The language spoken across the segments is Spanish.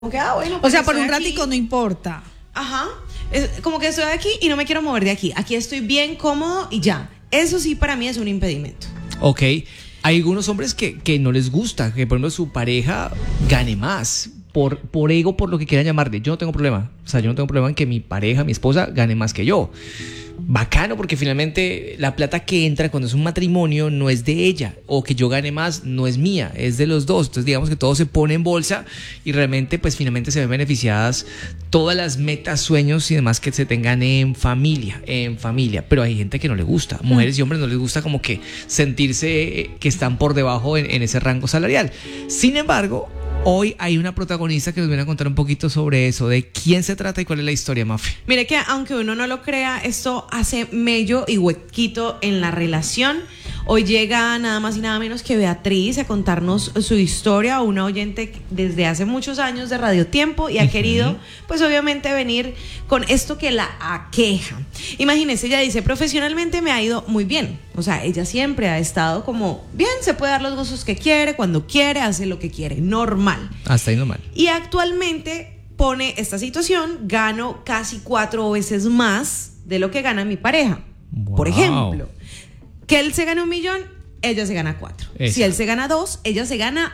Como que, bueno, O pues sea, por un estoy ratico aquí. no importa. Ajá. Como que estoy aquí y no me quiero mover de aquí. Aquí estoy bien cómodo y ya. Eso sí para mí es un impedimento. Ok. Hay algunos hombres que no les gusta que, por ejemplo, su pareja gane más. Por ego, por lo que quieran llamarle. Yo no tengo problema. O sea, yo no tengo problema en que mi pareja, mi esposa, gane más que yo. Bacano, porque finalmente la plata que entra cuando es un matrimonio no es de ella, o que yo gane más no es mía, es de los dos. Entonces digamos que todo se pone en bolsa y realmente pues finalmente se ven beneficiadas todas las metas, sueños y demás que se tengan en familia, pero hay gente que no le gusta, mujeres y hombres no les gusta como que sentirse que están por debajo en ese rango salarial. Sin embargo, hoy hay una protagonista que nos viene a contar un poquito sobre eso, de quién se trata y cuál es la historia, Mafe. Mire que aunque uno no lo crea, esto hace mello y huequito en la relación. Hoy llega nada más y nada menos que Beatriz a contarnos su historia, una oyente desde hace muchos años de Radio Tiempo y ha querido, pues obviamente venir con esto que la aqueja. Imagínense, ella dice, profesionalmente me ha ido muy bien. O sea, ella siempre ha estado como, bien, se puede dar los gozos que quiere, cuando quiere, hace lo que quiere, normal. Hasta ahí normal. Y actualmente pone esta situación, gano casi 4 veces más de lo que gana mi pareja. Wow. Por ejemplo, que él se gana 1 millón, ella se gana 4. Exacto. Si él se gana 2, ella se gana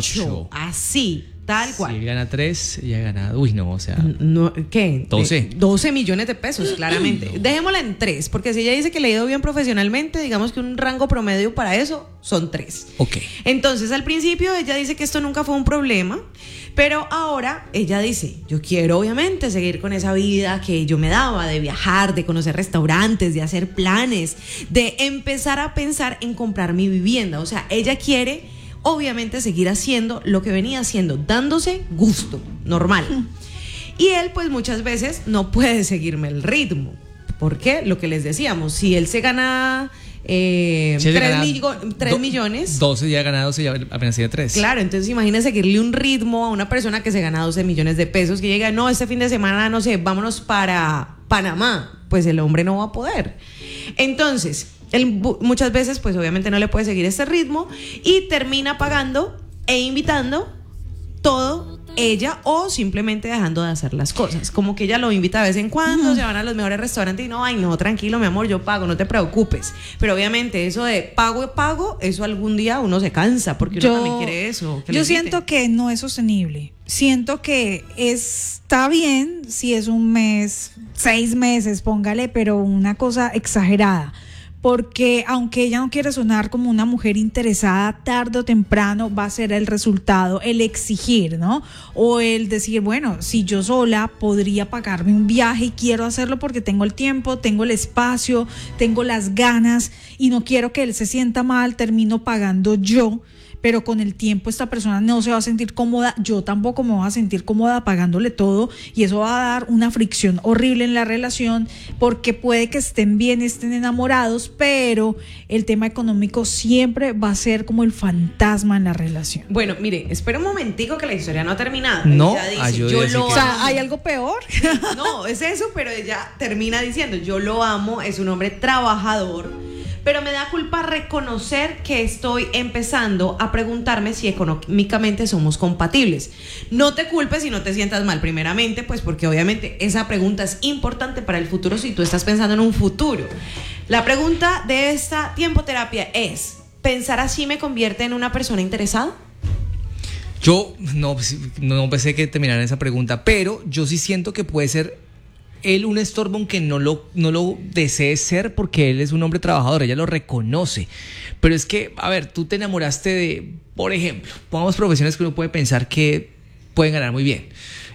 8. Así, tal cual. Si él gana 3, ella gana... Uy, no, o sea... No, ¿qué? 12. 12 millones de pesos, claramente. No. Dejémosla en 3, porque si ella dice que le ha ido bien profesionalmente, digamos que un rango promedio para eso son 3. Ok. Entonces, al principio ella dice que esto nunca fue un problema, pero ahora ella dice, yo quiero obviamente seguir con esa vida que yo me daba, de viajar, de conocer restaurantes, de hacer planes, de empezar a pensar en comprar mi vivienda. O sea, ella quiere obviamente seguir haciendo lo que venía haciendo, dándose gusto, normal. Y él pues muchas veces no puede seguirme el ritmo. ¿Por qué? Lo que les decíamos, si él se gana... 3 millones. 12 ya gana 12 y apenas tiene 3. Claro, entonces imagínese seguirle un ritmo a una persona que se gana 12 millones de pesos, que llega, no, este fin de semana, no sé, vámonos para Panamá. Pues el hombre no va a poder. Entonces, él muchas veces, pues obviamente no le puede seguir este ritmo y termina pagando e invitando todo ella o simplemente dejando de hacer las cosas. Como que ella lo invita de vez en cuando, se van a los mejores restaurantes y no, ay no, tranquilo mi amor, yo pago, no te preocupes. Pero obviamente eso de pago, eso algún día uno se cansa porque uno también quiere eso. Yo siento que no es sostenible. Siento que está bien si es un mes, 6 meses, póngale, pero una cosa exagerada. Porque aunque ella no quiere sonar como una mujer interesada, tarde o temprano va a ser el resultado, el exigir, ¿no? O el decir, bueno, si yo sola podría pagarme un viaje y quiero hacerlo porque tengo el tiempo, tengo el espacio, tengo las ganas y no quiero que él se sienta mal, termino pagando yo. Pero con el tiempo esta persona no se va a sentir cómoda, yo tampoco me voy a sentir cómoda pagándole todo y eso va a dar una fricción horrible en la relación porque puede que estén bien, estén enamorados, pero el tema económico siempre va a ser como el fantasma en la relación. Bueno, mire, espera un momentico que la historia no ha terminado. No, ella dice, yo lo amo. O sea, ¿hay algo peor? No, es eso, pero ella termina diciendo, yo lo amo, es un hombre trabajador. Pero me da culpa reconocer que estoy empezando a preguntarme si económicamente somos compatibles. No te culpes y no te sientas mal, primeramente, pues porque obviamente esa pregunta es importante para el futuro si tú estás pensando en un futuro. La pregunta de esta tiempoterapia es, ¿pensar así me convierte en una persona interesada? Yo no pensé que terminara esa pregunta, pero yo sí siento que puede ser él un estorbo aunque no lo desee ser porque él es un hombre trabajador, ella lo reconoce. Pero es que, a ver, tú te enamoraste de, por ejemplo, pongamos profesiones que uno puede pensar que pueden ganar muy bien.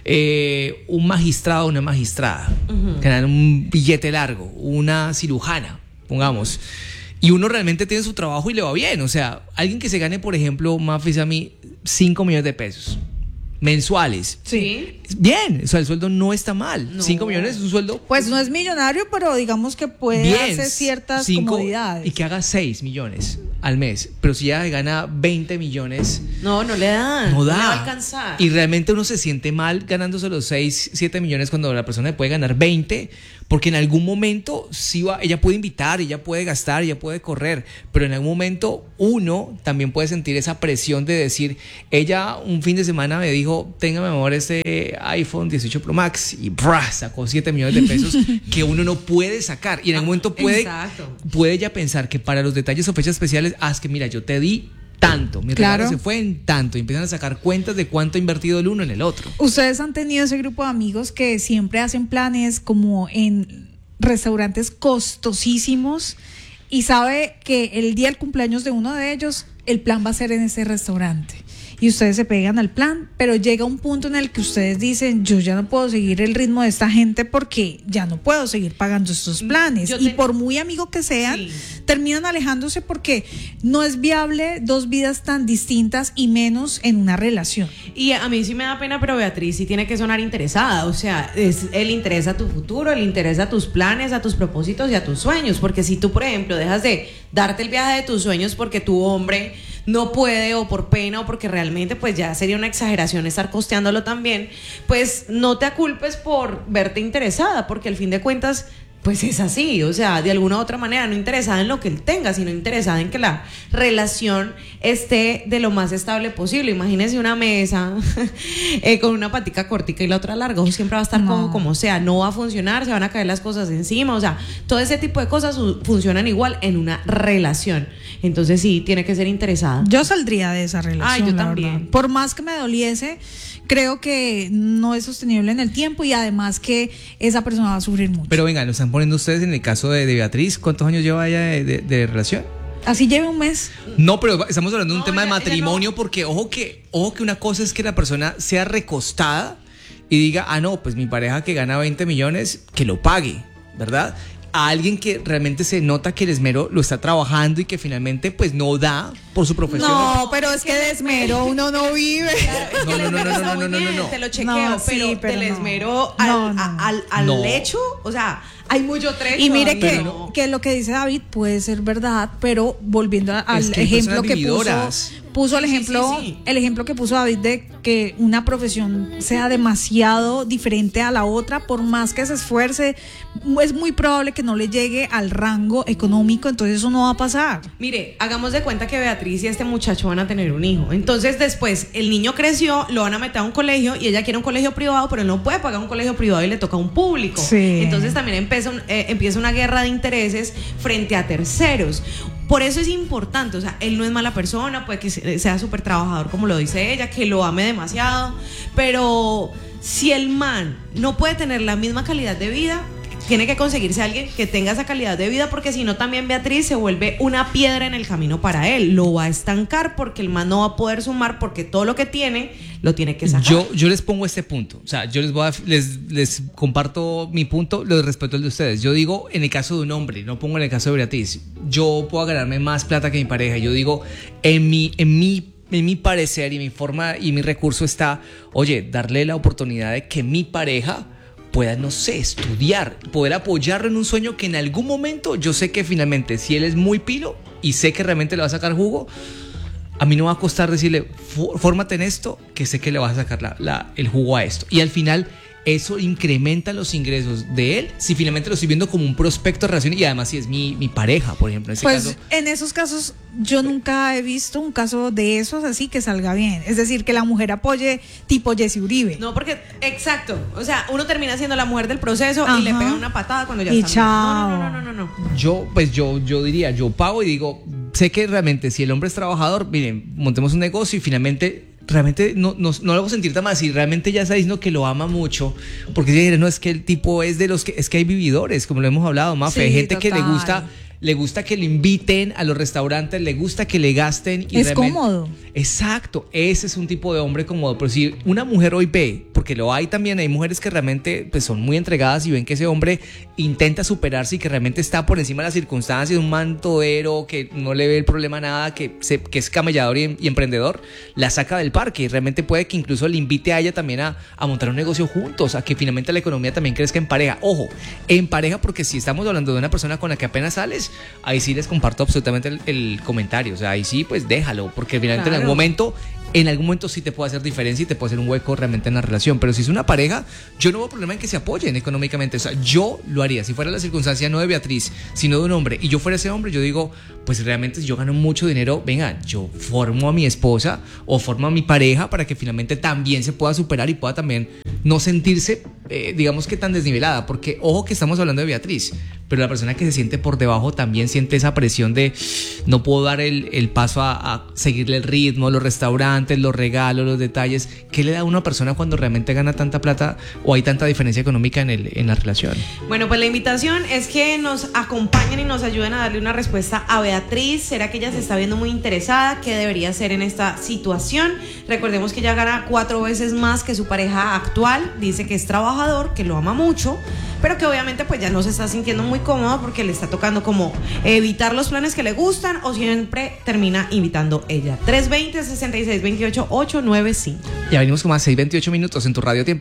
Un magistrado o una magistrada, ganar un billete largo, una cirujana, pongamos. Y uno realmente tiene su trabajo y le va bien. O sea, alguien que se gane, por ejemplo, Mafis a mí, 5 millones de pesos mensuales. Sí. Bien, o sea, el sueldo no está mal. No. 5 millones es un sueldo. Pues no es millonario, pero digamos que puede bien, hacer ciertas 5, comodidades. y que haga 6 millones al mes. Pero si ella gana 20 millones. No le dan. No da. No le va a alcanzar. Y realmente uno se siente mal ganándose los 6, 7 millones cuando la persona puede ganar 20. porque en algún momento sí ella puede invitar, ella puede gastar, ella puede correr, pero en algún momento uno también puede sentir esa presión de decir, ella un fin de semana me dijo, tenga mi amor este iPhone 18 Pro Max y sacó 7 millones de pesos que uno no puede sacar, y en algún momento puede ella pensar que para los detalles o fechas especiales, es que mira, yo te di tanto, mi regalo se fue en tanto, y empiezan a sacar cuentas de cuánto ha invertido el uno en el otro. Ustedes han tenido ese grupo de amigos que siempre hacen planes como en restaurantes costosísimos y sabe que el día del cumpleaños de uno de ellos, el plan va a ser en ese restaurante. Y ustedes se pegan al plan, pero llega un punto en el que ustedes dicen, yo ya no puedo seguir el ritmo de esta gente porque ya no puedo seguir pagando estos planes. Y por muy amigo que sean, terminan alejándose porque no es viable dos vidas tan distintas y menos en una relación. Y a mí sí me da pena, pero Beatriz sí tiene que sonar interesada. O sea, él interesa a tu futuro, le interesa a tus planes, a tus propósitos y a tus sueños. Porque si tú, por ejemplo, dejas de darte el viaje de tus sueños porque tu hombre no puede, o por pena, o porque realmente pues ya sería una exageración estar costeándolo también, pues no te aculpes por verte interesada, porque al fin de cuentas pues es así, o sea, de alguna u otra manera, no interesada en lo que él tenga, sino interesada en que la relación esté de lo más estable posible. Imagínense una mesa con una patica cortica y la otra larga, siempre va a estar como sea, no va a funcionar, se van a caer las cosas encima, o sea, todo ese tipo de cosas funcionan igual en una relación. Entonces sí, tiene que ser interesada. Yo saldría de esa relación. Yo también. Verdad. Por más que me doliese, creo que no es sostenible en el tiempo y además que esa persona va a sufrir mucho. Pero venga, nos están poniendo ustedes en el caso de Beatriz, ¿cuántos años lleva ella de relación? Así lleve un mes. No, pero estamos hablando de un tema de matrimonio, porque ojo que una cosa es que la persona sea recostada y diga, no, pues mi pareja que gana 20 millones, que lo pague, ¿verdad? A alguien que realmente se nota que el esmero lo está trabajando y que finalmente pues no da por su profesión. No, pero es que de esmero uno no vive. No. Te lo chequeo, pero del esmero al hecho, o sea, hay mucho trecho. Y mire que lo que dice David puede ser verdad, pero volviendo al ejemplo que puso el ejemplo, el ejemplo que puso David de que una profesión sea demasiado diferente a la otra, por más que se esfuerce, es muy probable que no le llegue al rango económico, entonces eso no va a pasar. Mire, hagamos de cuenta que Beatriz y este muchacho van a tener un hijo, entonces después el niño creció, lo van a meter a un colegio y ella quiere un colegio privado, pero él no puede pagar un colegio privado y le toca un público. Entonces también empieza una guerra de intereses frente a terceros. Por eso es importante, o sea, él no es mala persona, puede que sea súper trabajador como lo dice ella, que lo ame demasiado, pero si el man no puede tener la misma calidad de vida, tiene que conseguirse a alguien que tenga esa calidad de vida, porque si no también Beatriz se vuelve una piedra en el camino para él, lo va a estancar porque el man no va a poder sumar porque todo lo que tiene lo tiene que sacar. Yo les pongo este punto, o sea, yo les comparto mi punto, les respeto el de ustedes. Yo digo, en el caso de un hombre, no pongo en el caso de Beatriz, yo puedo ganarme más plata que mi pareja. Yo digo, en mi parecer y mi forma y mi recurso está, oye, darle la oportunidad de que mi pareja pueda, no sé, estudiar, poder apoyarlo en un sueño que en algún momento yo sé que finalmente, si él es muy pilo y sé que realmente le va a sacar jugo, a mí no va a costar decirle, fórmate en esto, que sé que le vas a sacar el jugo a esto. Y al final eso incrementa los ingresos de él si finalmente lo estoy viendo como un prospecto de relación, y además si es mi pareja, por ejemplo, en ese caso. En esos casos yo nunca he visto un caso de esos así que salga bien, es decir, que la mujer apoye tipo Jessy Uribe. No, porque, exacto, o sea, uno termina siendo la mujer del proceso y le pega una patada cuando ya y está. Chao. No. Yo diría, yo pago y digo, sé que realmente si el hombre es trabajador, miren, montemos un negocio y finalmente realmente no lo vamos a sentir tan mal. Si realmente ya está diciendo que lo ama mucho, porque si no es que el tipo es de los que, es que hay vividores, como lo hemos hablado, Mafe, hay gente que le gusta que le inviten a los restaurantes, le gusta que le gasten. Y es cómodo. Exacto, ese es un tipo de hombre cómodo. Pero si una mujer hoy ve, porque lo hay también, hay mujeres que realmente pues, son muy entregadas y ven que ese hombre intenta superarse y que realmente está por encima de las circunstancias, un man todero que no le ve el problema a nada, que es camellador y emprendedor, la saca del parque y realmente puede que incluso le invite a ella también a montar un negocio juntos, a que finalmente la economía también crezca en pareja. Ojo, en pareja, porque si estamos hablando de una persona con la que apenas sales, ahí sí les comparto absolutamente el comentario, o sea, ahí sí pues déjalo, porque finalmente en algún momento en algún momento sí te puede hacer diferencia y te puede hacer un hueco realmente en la relación. Pero si es una pareja, yo no veo problema en que se apoyen económicamente. O sea, yo lo haría. Si fuera la circunstancia no de Beatriz, sino de un hombre, y yo fuera ese hombre, yo digo, pues realmente si yo gano mucho dinero, venga, yo formo a mi esposa o formo a mi pareja para que finalmente también se pueda superar y pueda también no sentirse, digamos que tan desnivelada. Porque, ojo que estamos hablando de Beatriz, pero la persona que se siente por debajo también siente esa presión de no puedo dar el paso a seguirle el ritmo, los restaurantes, los regalos, los detalles. ¿Qué le da a una persona cuando realmente gana tanta plata o hay tanta diferencia económica en la relación? Bueno, pues la invitación es que nos acompañen y nos ayuden a darle una respuesta a Beatriz. ¿Será que ella se está viendo muy interesada? ¿Qué debería hacer en esta situación? Recordemos que ella gana 4 veces más que su pareja actual. Dice que es trabajador, que lo ama mucho, pero que obviamente pues ya no se está sintiendo muy cómodo porque le está tocando como evitar los planes que le gustan o siempre termina invitando ella. 320-6628-895. Ya venimos con más 6:28 minutos en tu Radio Tiempo.